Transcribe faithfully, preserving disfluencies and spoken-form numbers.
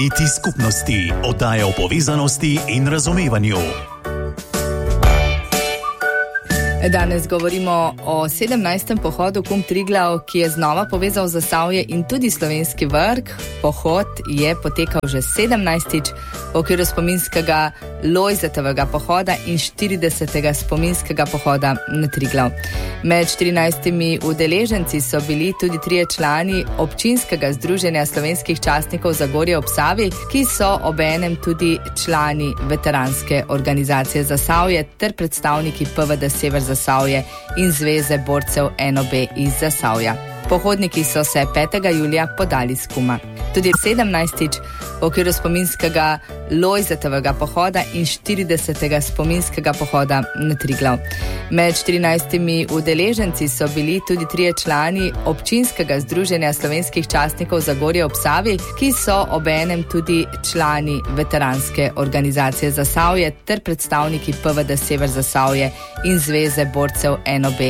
Iti skupnosti, oddaja o povezanosti in razumevanju. Danes govorimo o sedemnajstem pohodu Kum Triglav, ki je znova povezal Zasavje in tudi Slovenski Vrh. Pohod je potekal že sedemnajstič v okviru spominskega Lojzetovega pohoda in štiridesetega spominskega pohoda na Triglav. Med štirinajstimi udeleženci so bili tudi trije člani občinskega združenja slovenskih častnikov Zagorje ob Savi, ki so obenem tudi člani veteranske organizacije Zasavje ter predstavniki P V D Sever Zasavje in Zveze borcev N O B iz Zasavja. Pohodniki so se petega julija podali s Kuma. Tudi sedemnajstič v okviru spominskega Lojzetovega pohoda in štiridesetega spominskega pohoda na Triglav. Med štirinajstimi udeleženci so bili tudi trije člani občinskega združenja slovenskih častnikov Zagorje ob Savi, ki so obenem tudi člani veteranske organizacije Zasavje ter predstavniki P V D Sever Zasavje in Zveze borcev N O B